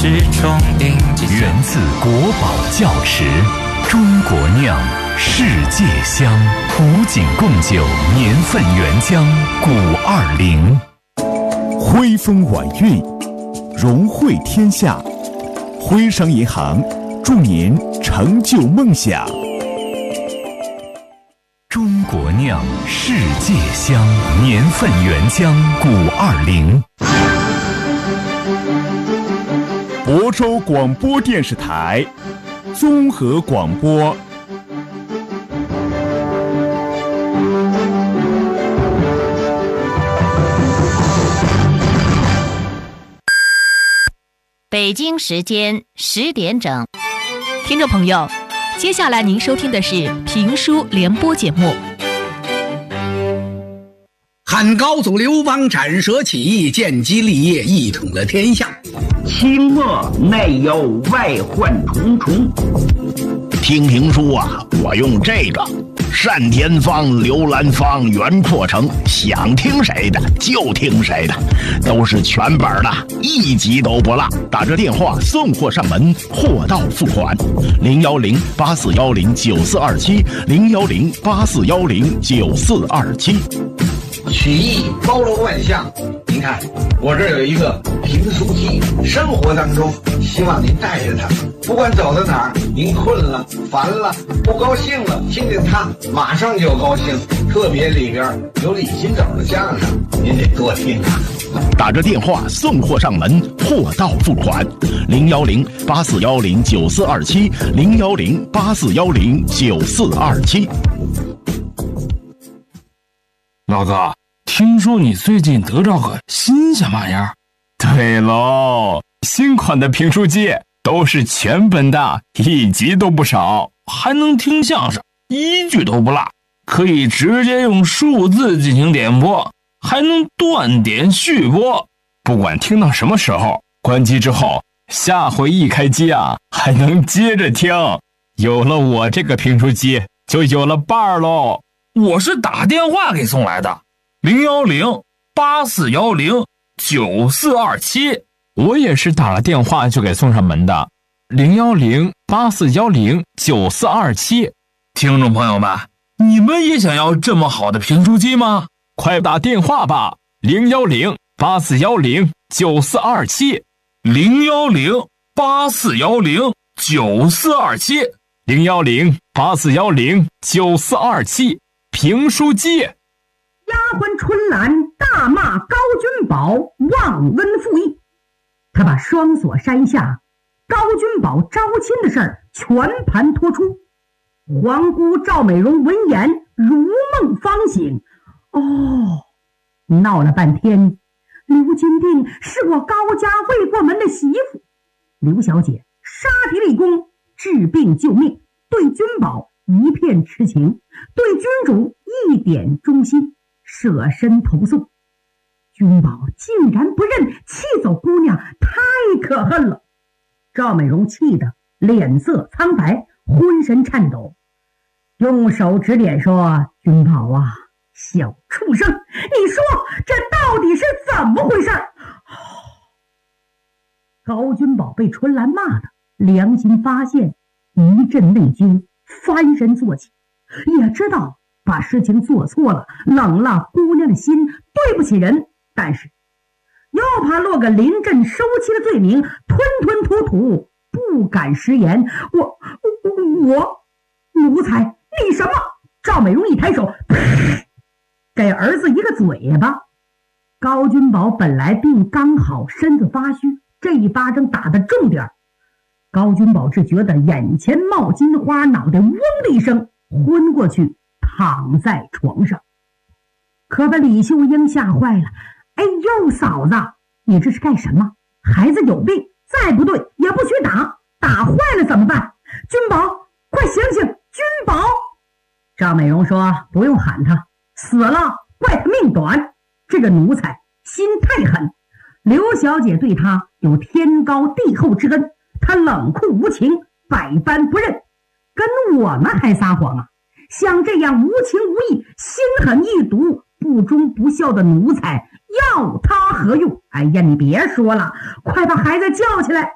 是充盈。 源自国宝窖池，中国酿，世界香。古井贡酒年份原浆520， 徽风晚运，荣汇天下。徽商银行祝您成就梦想。 中国酿，世界香，年份原浆520。 亳州广播电视台综合广播。 北京时间10点整， 听众朋友，接下来您收听的是评书联播节目。 汉高祖刘邦斩蛇起义，建基立业，一统了天下。 清末内忧外患重重。 听评书啊，我用这个单田芳、刘兰芳、袁阔成，想听谁的就听谁的，都是全本的，一集都不落。打着电话送货上门，货到付款。010-8410-9427，010-8410-9427。 曲艺包罗万象，您看我这有一个评书机，生活当中希望您带着它，不管走到哪儿，您困了、烦了、不高兴了，听见它马上就高兴。特别里边有李金斗的相声，您得多听啊。 打着电话送货上门，货到付款。010-8410-9427，010-8410-9427。 老哥，听说你最近得着个新鲜玩意儿？ 对喽，新款的评书机都是全本的，一集都不少， 还能听相声，一句都不落，可以直接用数字进行点播，还能断点续播。 不管听到什么时候，关机之后，下回一开机啊，还能接着听。有了我这个评书机，就有了伴儿喽。 我是打电话给送来的，010-8410-9427。 我也是打了电话就给送上门的，010-8410-9427。 听众朋友们，你们也想要这么好的评书机吗？ 快打电话吧，010-8410-9427， 010-8410-9427， 010-8410-9427。评书机。 丫鬟春兰大骂高君宝忘恩负义，他把双锁山下高君宝招亲的事儿全盘托出。皇姑赵美容闻言如梦方醒，闹了半天，刘金定是我高家未过门的媳妇，刘小姐杀敌立功，治病救命，对君宝一片痴情，对君主一点忠心，舍身投送。君宝竟然不认，气走姑娘，太可恨了。赵美容气得脸色苍白，浑身颤抖，用手指点说：君宝啊，小畜生，你说这到底是怎么回事？高君宝被春兰骂的良心发现，一阵内疚，翻身坐起，也知道把事情做错了，冷了姑娘的心，对不起人，但是又怕落个临阵收妻的罪名，吞吞吐吐，不敢食言。我奴才，你什么？赵美容一抬手，给儿子一个嘴巴。高君宝本来病刚好，身子发虚，这一巴掌打得重点，高君宝只觉得眼前冒金花，脑袋嗡的一声昏过去，躺在床上。可把李秀英吓坏了。哎呦，嫂子，你这是干什么？孩子有病，再不对也不许打，打坏了怎么办？君宝，快醒醒，君宝！赵美容说：不用喊他，死了怪他命短，这个奴才心太狠。刘小姐对他有天高地厚之恩，他冷酷无情，百般不认，跟我们还撒谎啊！像这样无情无义、心狠意毒、不忠不孝的奴才，要他何用？哎呀，你别说了，快把孩子叫起来！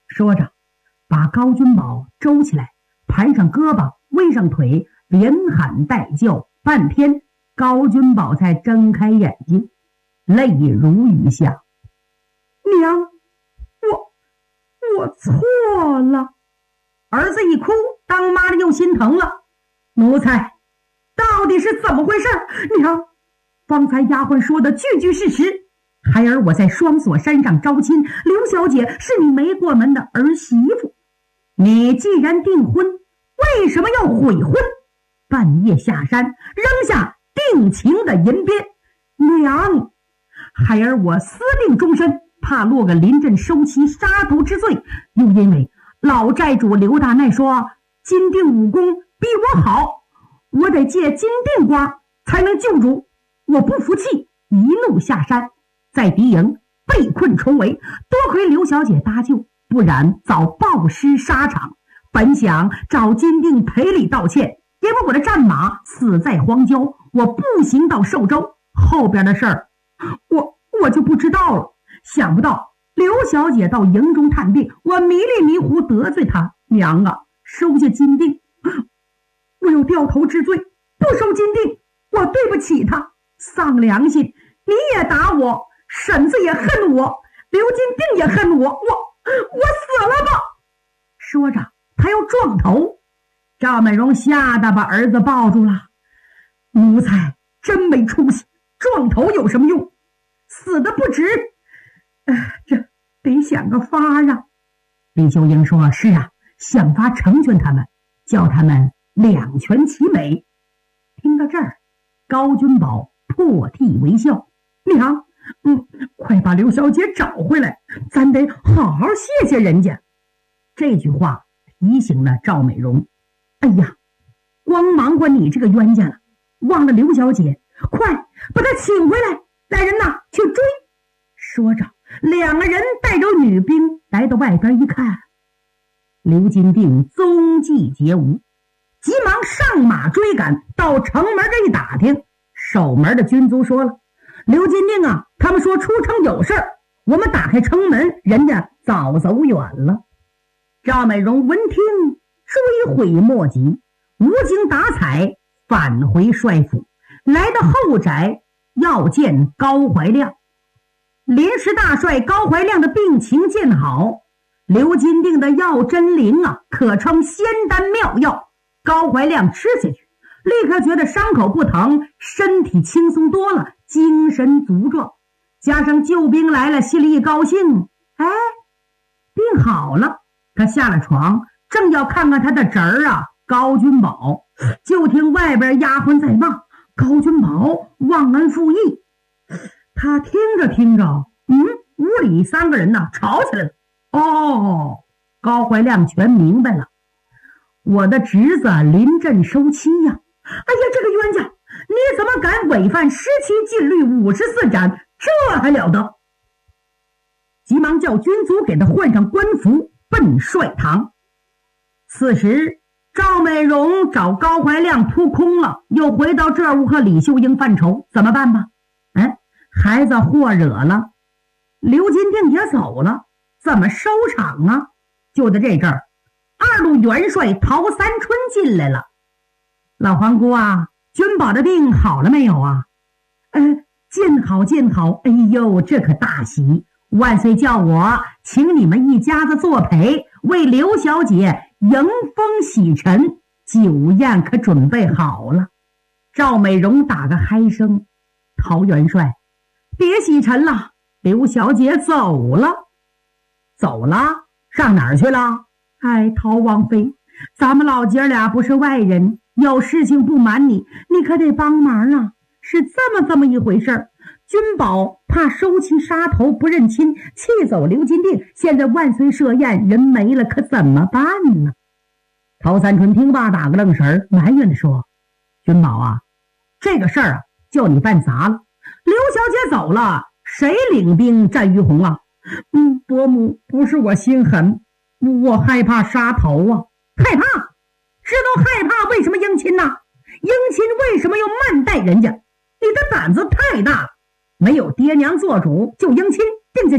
说着，把高君宝周起来，盘上胳膊，围上腿，连喊带叫半天，高君宝才睁开眼睛，泪如雨下。娘，我错了。儿子一哭，当妈的又心疼了。奴才，到底是怎么回事？娘，方才丫鬟说的句句是实。孩儿我在双锁山上招亲，刘小姐是你没过门的儿媳妇。你既然订婚，为什么要悔婚？半夜下山，扔下定情的银鞭。娘，孩儿我私定终身，怕落个临阵收妻杀头之罪，又因为老寨主刘大奈说金锭武功比我好，我得借金锭瓜才能救主。我不服气，一怒下山，在敌营被困重围，多亏刘小姐搭救，不然早暴尸沙场。本想找金锭赔礼道歉，因为我的战马死在荒郊，我步行到寿州，后边的事儿我就不知道了。想不到刘小姐到营中探病，我迷里迷糊得罪她。娘啊，收下金锭，我有掉头之罪，不收金锭，我对不起她。丧良心，你也打我，婶子也恨我，刘金锭也恨我，我死了吧。说着他要撞头，赵美荣吓得把儿子抱住了。奴才真没出息，撞头有什么用？死的不值，这得想个法啊。李秀英说，是啊，想法成全他们，叫他们两全其美。听到这儿，高君宝破涕为笑。娘，快把刘小姐找回来，咱得好好谢谢人家。这句话提醒了赵美荣，哎呀，光忙活你这个冤家了，忘了刘小姐，快把她请回来，来人呐，去追。说着，两个人带着女兵来到外边一看，刘金锭踪迹皆无，急忙上马追赶，到城门这一打听，守门的军卒说了，刘金锭啊，他们说出城有事儿，我们打开城门，人家早走远了。赵美荣闻听，追悔莫及，无精打采返回帅府，来到后宅要见高怀亮。临时大帅高怀亮的病情见好，刘金锭的药真灵啊，可称仙丹妙药。高怀亮吃下去，立刻觉得伤口不疼，身体轻松多了，精神足壮。加上救兵来了，心里一高兴，哎，病好了。他下了床，正要看看他的侄儿啊高君宝，就听外边丫鬟在骂高君宝忘恩负义。他听着听着，屋里三个人呢吵起来了。哦，高怀亮全明白了，我的侄子临阵收妻呀！哎呀，这个冤家，你怎么敢违反17禁律54斩？这还了得！急忙叫军卒给他换上官服，奔帅堂。此时赵美荣找高怀亮扑空了，又回到这屋和李秀英犯愁，怎么办吧？孩子祸惹了，刘金锭也走了，怎么收场啊？就在这阵儿，二路元帅陶三春进来了。老皇姑啊，君宝的病好了没有啊？见好见好，哎呦，这可大喜！万岁叫我请你们一家子作陪，为刘小姐迎风洗尘，酒宴可准备好了。赵美荣打个嗨声，陶元帅，别洗尘了，刘小姐走了。走了？上哪儿去了？哎，陶王妃，咱们老姐俩不是外人，有事情不瞒你，你可得帮忙啊。是这么一回事儿。君宝怕收妻杀头不认亲，气走刘金锭，现在万岁设宴，人没了，可怎么办呢？陶三春听罢打个愣神，埋怨地说，君宝啊，这个事儿啊叫你办砸了。刘小姐走了，谁领兵战于洪啊？伯母，不是我心狠，我害怕杀头啊。害怕？知道害怕为什么迎亲呢？迎亲为什么要慢待人家？你的胆子太大了，没有爹娘做主就迎亲定下亲，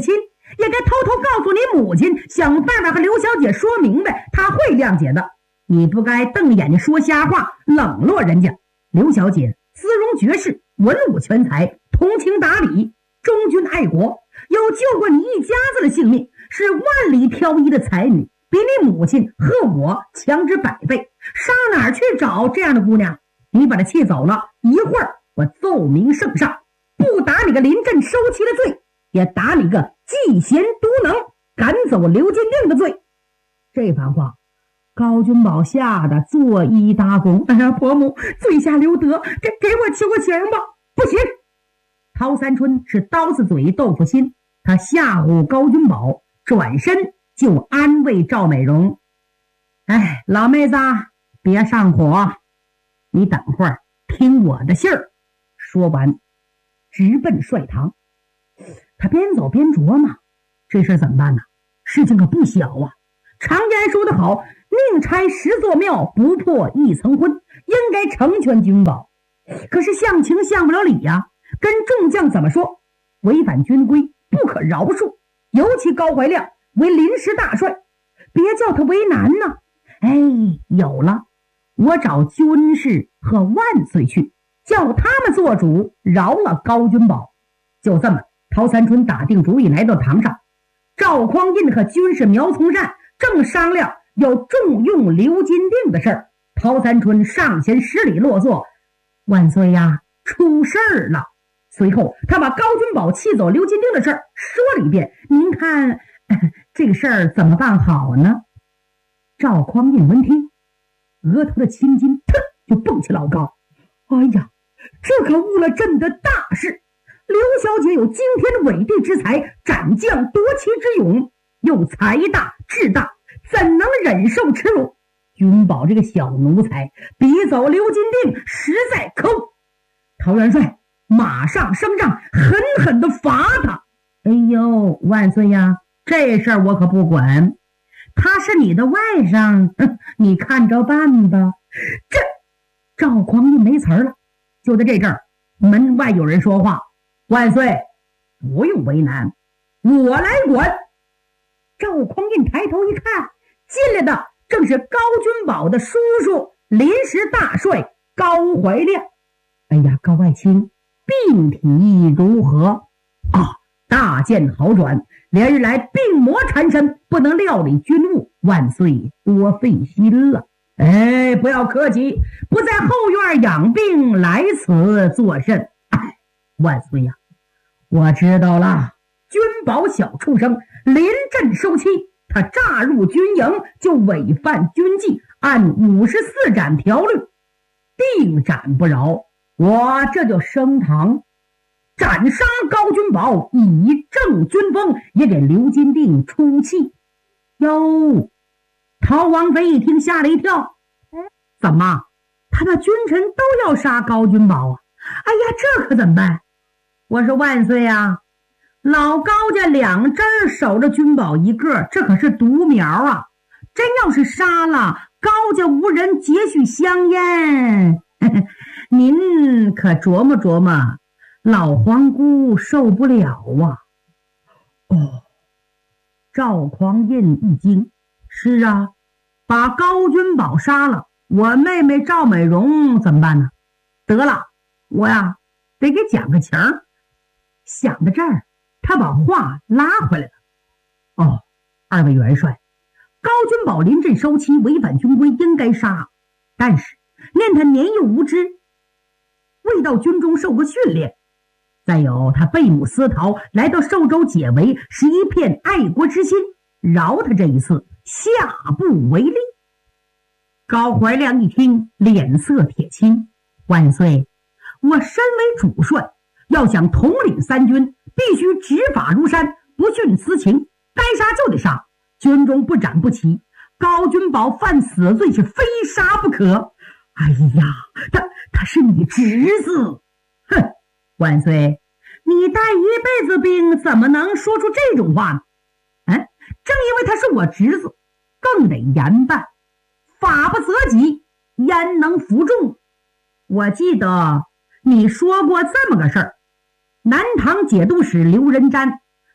也该偷偷告诉你母亲，想办法和刘小姐说明白，她会谅解的。你不该瞪眼睛说瞎话，冷落人家。刘小姐姿容绝世，文武全才，通情达理，忠君爱国，又救过你一家子的性命，是万里挑一的才女，比你母亲和我强之100倍。上哪儿去找这样的姑娘？你把她气走了，一会儿我奏明圣上，不打你个临阵收妻的罪，也打你个嫉贤独能赶走刘金定的罪。这番话高君宝吓得作揖搭躬，哎呀，婆母罪下留德，给我求个情吧。不行，陶三春是刀子嘴豆腐心，他吓唬高君宝，转身就安慰赵美容，哎，老妹子别上火，你等会儿听我的信儿。说完直奔帅堂。他边走边琢磨，这事怎么办呢？事情可不小啊。常言说得好，宁拆10座庙，不破1层婚，应该成全君宝。可是向情向不了理呀，跟众将怎么说？违反军规不可饶恕，尤其高怀亮为临时大帅，别叫他为难呢。哎，有了，我找军士和万岁去，叫他们做主，饶了高君宝。就这么，陶三春打定主意来到堂上。赵匡胤和军士苗从善正商量要重用刘金定的事儿。陶三春上前施礼落座，万岁呀，出事儿了。随后他把高君宝气走刘金定的事儿说了一遍，您看这个事儿怎么办好呢？赵匡胤闻听，额头的青筋腾就蹦起老高。哎呀，这可误了朕的大事。刘小姐有惊天伟地之才，斩将夺旗之勇，又财大志大，怎能忍受耻辱？君宝这个小奴才逼走刘金定，实在可恶。陶元帅马上升帐，狠狠地罚他。哎呦，万岁呀，这事儿我可不管，他是你的外甥，你看着办吧。这赵匡胤没词儿了。就在这阵儿，门外有人说话，万岁不用为难，我来管。赵匡胤抬头一看，进来的正是高君宝的叔叔临时大帅高怀亮。哎呀，高爱卿病体如何啊？大见好转，连日来病魔缠身，不能料理军务，万岁多费心了。哎，不要客气，不在后院养病，来此作甚？哎，万岁呀，我知道了。君宝小畜生临阵收妻，他诈入军营就违反军纪，按54斩条律，定斩不饶。我这就升堂斩杀高君宝，以正军风，也给刘金定出气。哟，陶王妃一听吓了一跳，怎么他的君臣都要杀高君宝啊？哎呀，这可怎么办？我说万岁啊，老高家2针守着君宝一个，这可是独苗啊！真要是杀了，高家无人结续香烟，您可琢磨琢磨，老皇姑受不了啊！哦，赵匡胤一惊，是啊，把高君宝杀了，我妹妹赵美容怎么办呢？得了，我呀得给讲个情儿。想到这儿，他把话拉回来了。哦，二位元帅，高君宝临阵收妻，违反军规，应该杀，但是念他年幼无知，未到军中受过训练，再有他背母私逃，来到寿州解围，是一片爱国之心，饶他这一次，下不为例。高怀亮一听，脸色铁青，万岁，我身为主帅，要想统领3军，必须执法如山，不徇私情，该杀就得杀，军中不斩不齐。高君宝犯死罪，是非杀不可。哎呀，他是你侄子。哼，万岁，你带一辈子兵，怎么能说出这种话呢？正因为他是我侄子，更得严办，法不责己，焉能服众？我记得你说过这么个事儿，南唐节度使刘仁瞻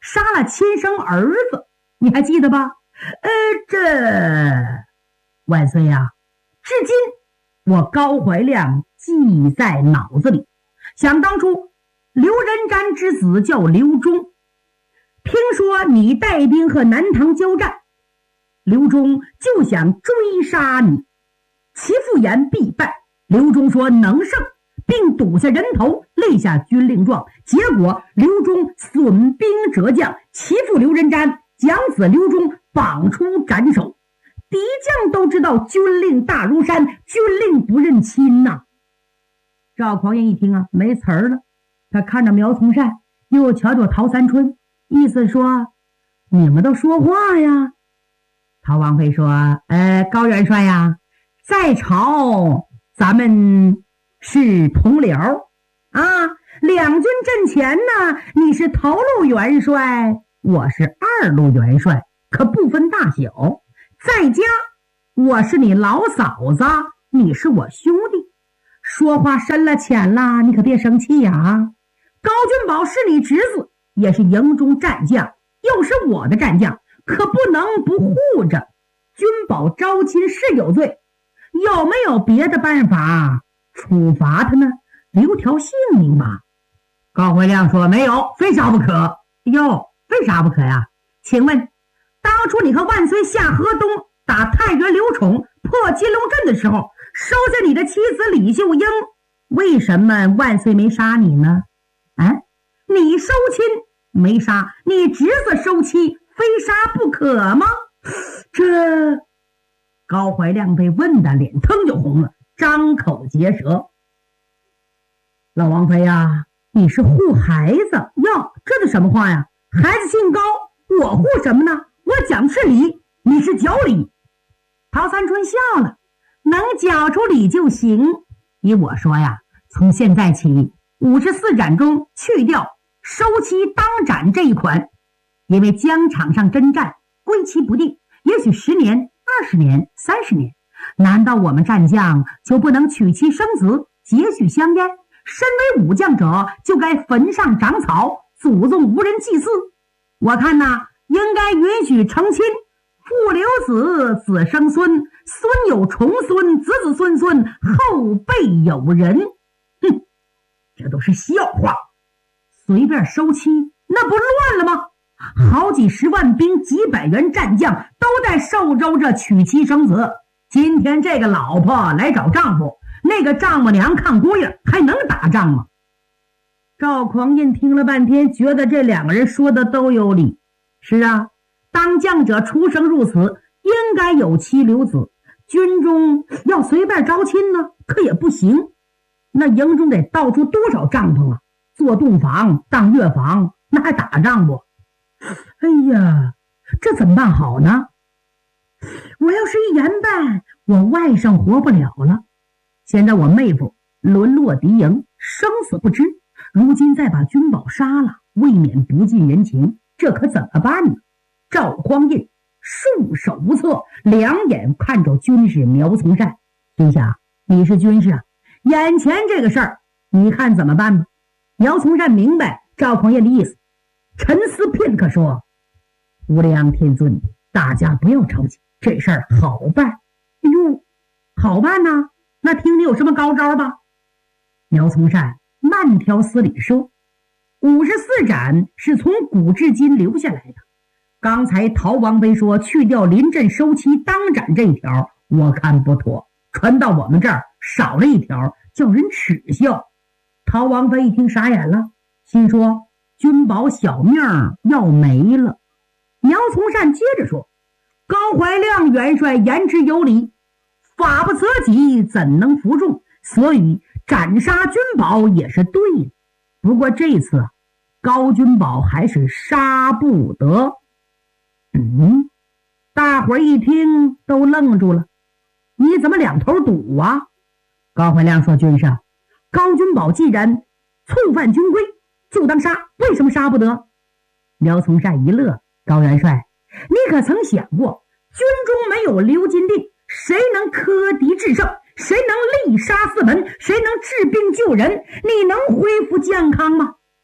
杀了亲生儿子，你还记得吧？这万岁呀，至今我高怀亮记在脑子里。想当初刘仁瞻之子叫刘忠，听说你带兵和南唐交战，刘忠就想追杀你，其父言必败。刘忠说能胜，并赌下人头，立下军令状。结果刘忠损兵折将，其父刘仁瞻将子刘忠绑出斩首。敌将都知道军令大如山，军令不认亲呐。赵匡胤一听啊，没词儿了。他看着苗从善，又瞧瞧陶三春，意思说你们都说话呀。陶王妃说高元帅呀，在朝咱们是同僚啊，两军阵前呢，你是头路元帅，我是二路元帅，可不分大小。在家我是你老嫂子，你是我兄弟，说话深了浅了，你可别生气呀。高君宝是你侄子，也是营中战将，又是我的战将，可不能不护着。君宝招亲是有罪，有没有别的办法处罚他呢？留条性命吧。高怀亮说没有，非杀不可。哟，非杀不可呀？请问当初你和万岁下河东，打太原刘宠，破金龙阵的时候，收下你的妻子李秀英，为什么万岁没杀你呢？你收亲没杀，你侄子收妻，非杀不可吗？这高怀亮被问的脸腾就红了，张口结舌。老王妃呀，你是护孩子哟，这是什么话呀？孩子姓高，我护什么呢？我讲是理，你是讲理。陶三春笑了，能讲出理就行。依我说呀，从现在起54斩中去掉收期当斩这一款，因为疆场上征战归期不定，也许10年、20年、30年，难道我们战将就不能娶妻生子，结许香烟？身为武将者，就该坟上长草，祖宗无人祭祀。我看呐，应该允许成亲，父留子，子生孙，孙有重孙，子子孙孙，后辈有人。哼，这都是笑话。随便收妻，那不乱了吗？好几十万兵，几百员战将都在受州着娶妻生子。今天这个老婆来找丈夫，那个丈母娘看姑爷，还能打仗吗？赵匡胤听了半天，觉得这两个人说的都有理。是啊，当将者出生入死，应该有妻留子，军中要随便招亲呢，可也不行。那营中得倒出多少帐篷啊，做洞房当乐房，那还打仗不？哎呀，这怎么办好呢？我要是一言败，我外甥活不了了。现在我妹夫沦落敌营，生死不知，如今再把君宝杀了，未免不近人情，这可怎么办呢？赵匡胤束手无策，两眼看着军士苗从善，心想你是军士啊，眼前这个事儿你看怎么办吧？苗从善明白赵匡胤的意思，沉思片刻说，无量天尊，大家不要着急，这事儿好办。哟，好办呐，那听你有什么高招吧？苗从善慢条斯理说，54斩是从古至今留下来的。刚才陶王妃说去掉临阵收期当斩这一条，我看不妥，传到我们这儿少了一条，叫人耻笑。陶王妃一听傻眼了，心说君宝小命要没了。苗从善接着说，高怀亮元帅言之有理，法不责己，怎能服众？所以斩杀君宝也是对的。不过这次高君宝还是杀不得。大伙儿一听都愣住了，你怎么两头堵啊？高怀亮说，军上，高君宝既然触犯军规，就当杀，为什么杀不得？苗从善一乐，高元帅，你可曾想过，军中没有流金令，谁能克敌制胜？谁能力杀四门？谁能治病救人？你能恢复健康吗？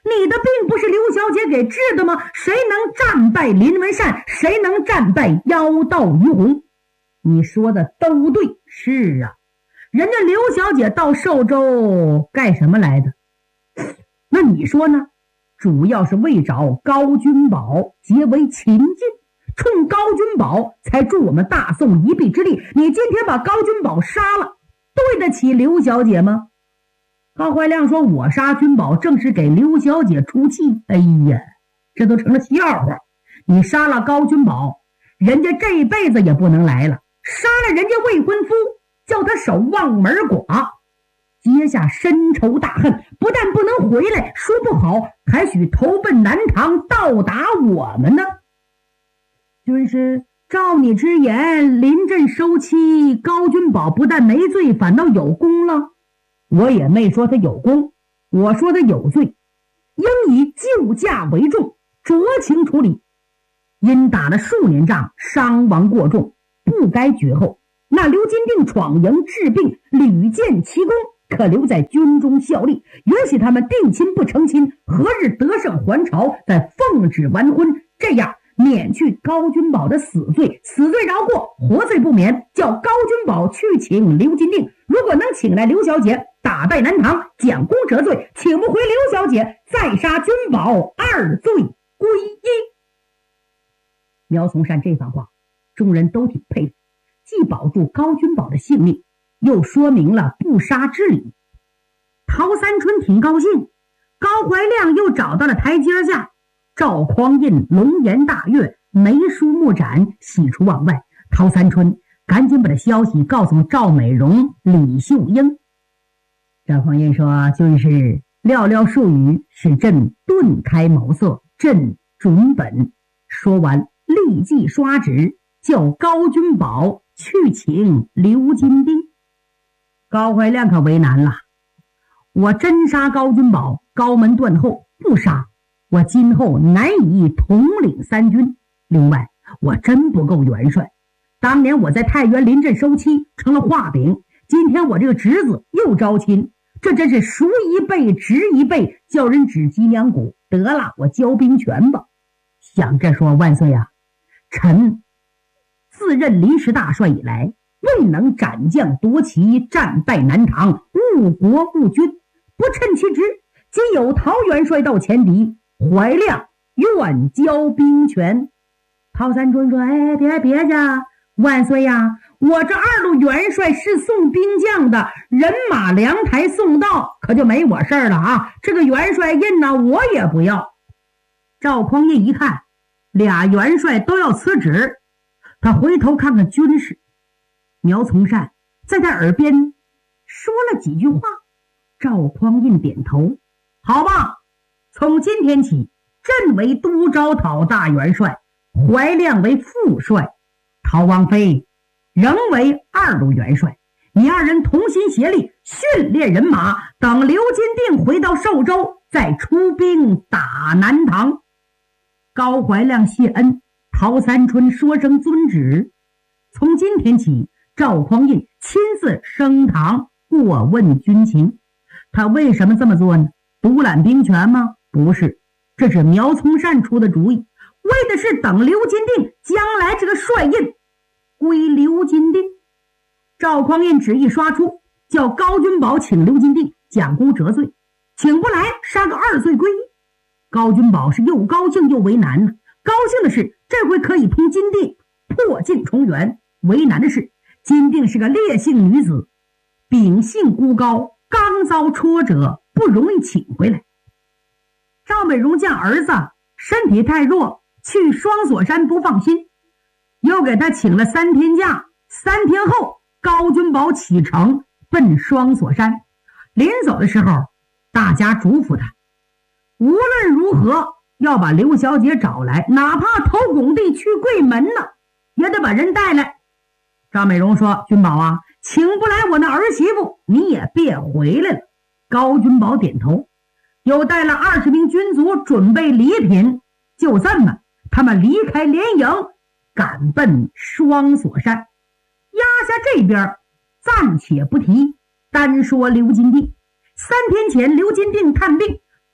你的病不是刘小姐给治的吗？谁能战败林文善，谁能战败妖道于洪？你说的都对，是啊，人家刘小姐到寿州干什么来的？那你说呢？主要是为找高君宝结为秦晋，冲高君宝才助我们大宋一臂之力。你今天把高君宝杀了，对得起刘小姐吗？高怀亮说，我杀君宝正是给刘小姐出气。哎呀，这都成了笑话。你杀了高君宝，人家这辈子也不能来了，杀了人家未婚夫，叫他守望门寡，结下深仇大恨，不但不能回来，说不好还许投奔南唐，到达我们呢。军师，照你之言，临阵收妻，高君宝不但没罪，反倒有功了。我也没说他有功，我说他有罪，应以救驾为重，酌情处理。因打了数年仗，伤亡过重，不该绝后。那刘金定闯营治病，屡建奇功，可留在军中效力，允许他们定亲不成亲，何日得胜还朝，再奉旨完婚，这样免去高君宝的死罪，死罪饶过，活罪不免，叫高君宝去请刘金定。如果能请来刘小姐，打败南唐，将功折罪；请不回刘小姐，再杀君宝，二罪归一。苗从善这番话，众人都挺佩服，既保住高君宝的性命，又说明了不杀之理。陶三春挺高兴，高怀亮又找到了台阶下。赵匡胤龙颜大悦，眉舒目展，喜出望外。陶三春赶紧把这消息告诉赵美荣、李秀英。赵匡胤说，就是寥寥数语，使朕顿开茅塞，朕准本。说完立即刷旨，叫高君宝去请刘金定。高怀亮可为难了，我真杀高君宝，高门断后；不杀，我今后难以统领三军。另外，我真不够元帅。当年我在太原临阵收妻，成了画饼，今天我这个侄子又招亲，这真是赎一辈值一辈，叫人指脊梁骨。得了，我交兵权吧。想着说，万岁啊，臣自任临时大帅以来，未能斩将夺旗，战败南唐，误国误军，不趁其职。今有陶元帅到前敌，怀亮愿交兵权。陶三春说，哎，别家，万岁呀，我这二路元帅是送兵将的，人马粮台送到，可就没我事儿了啊！这个元帅印呢，我也不要。赵匡胤一看，俩元帅都要辞职，他回头看看军士，苗从善在他耳边说了几句话。赵匡胤点头，好吧，从今天起，朕为都招讨大元帅，怀亮为副帅，陶王妃仍为二路元帅。你二人同心协力，训练人马，等刘金定回到寿州，再出兵打南唐。高怀亮谢恩，陶三春说声遵旨。从今天起，赵匡胤亲自升堂过问军情。他为什么这么做呢？独揽兵权吗？不是，这是苗从善出的主意，为的是等刘金定将来这个帅印归刘金定。赵匡胤旨意刷出，叫高君宝请刘金定，将功折罪，请不来杀个二罪归一。高君宝是又高兴又为难呢。高兴的是这回可以同金定破镜重圆，为难的是金定是个烈性女子，秉性孤高，刚遭挫折，不容易请回来。赵美荣见儿子身体太弱，去双锁山不放心，又给他请了3天假。3天后，高君宝启程奔双锁山。临走的时候，大家嘱咐他，无论如何要把刘小姐找来，哪怕投拱地去跪门呢，也得把人带来。赵美荣说，君宝啊，请不来我那儿媳妇，你也别回来了。高君宝点头，又带了20名军卒准备礼品。就这么，他们离开连营，赶奔双锁山。压下这边暂且不提，单说刘金定。3天前刘金定探病，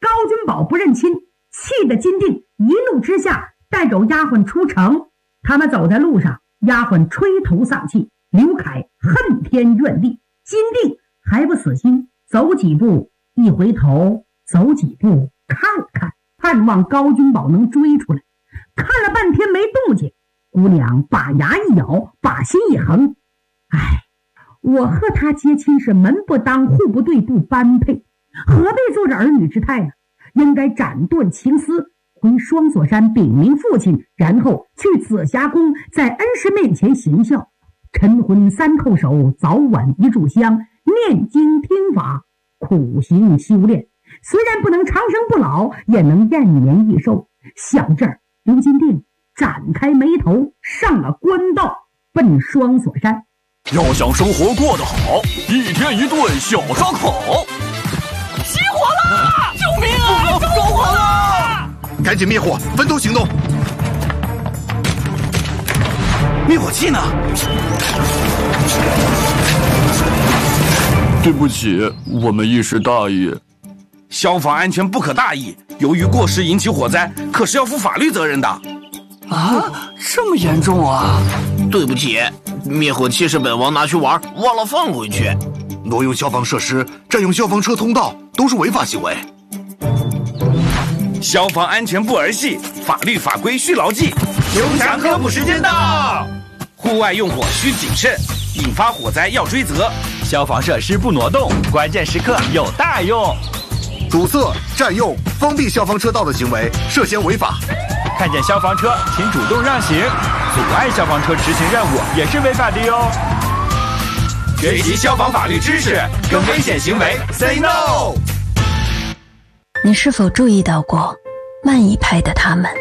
高君宝不认亲，气得金锭一怒之下带走丫鬟出城。他们走在路上，丫鬟垂头丧气，刘凯恨天怨地，金锭还不死心，走几步一回头，走几步看看，盼望高君宝能追出来。看了半天没动静，姑娘把牙一咬，把心一横，我和他结亲是门不当户不对不般配，何必做着儿女之态呢？应该斩断情丝，回双锁山禀明父亲，然后去紫霞宫在恩师面前行孝，晨昏3叩首，早晚1炷香，念经听法，苦行修炼，虽然不能长生不老，也能延年益寿。想这儿，刘金锭展开眉头，上了官道，奔双锁山。 要想生活过得好，一天一顿小烧烤。 起火了！救命啊！着火了！ 赶紧灭火，分头行动。 灭火器呢？对不起，我们一时大意。 消防安全不可大意，由于过失引起火灾，可是要负法律责任的。 啊，这么严重啊！ 对不起，灭火器是本王拿去玩，忘了放回去。 挪用消防设施、占用消防车通道都是违法行为。 消防安全不儿戏，法律法规需牢记。刘强科普时间到，户外用火需谨慎，引发火灾要追责。 消防设施不挪动，关键时刻有大用。 堵塞、占用、封闭消防车道的行为涉嫌违法。 看见消防车，请主动让行，阻碍消防车执行任务也是违法的哟。 学习消防法律知识，跟危险行为 say no。 你是否注意到过慢一拍的他们？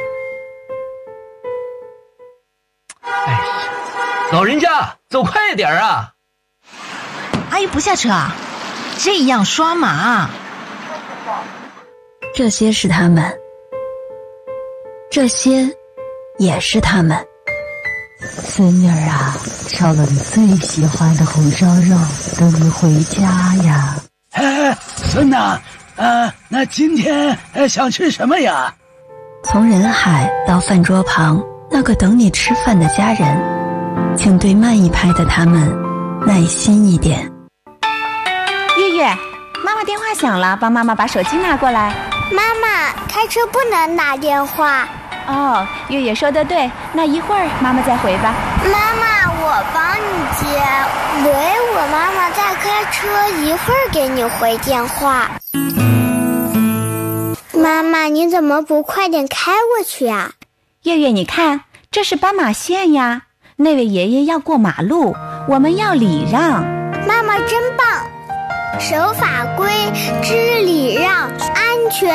哎，老人家走快点啊！ 阿姨不下车啊？这样刷马。 这些是他们，这些也是他们。 孙女儿啊，烧了你最喜欢的红烧肉，等你回家呀。 孙呐，那今天想吃什么呀？ 从人海到饭桌旁，那个等你吃饭的家人，请对慢一拍的他们耐心一点。 月月，妈妈电话响了，帮妈妈把手机拿过来。 妈妈，开车不能打电话。 哦，月月说的对，那一会儿妈妈再回吧。 妈妈，我帮你接。喂，我妈妈在开车，一会儿给你回电话。妈妈，你怎么不快点开过去啊？ 月月，你看，这是斑马线呀，那位爷爷要过马路，我们要礼让。 妈妈真棒，守法规，知礼让，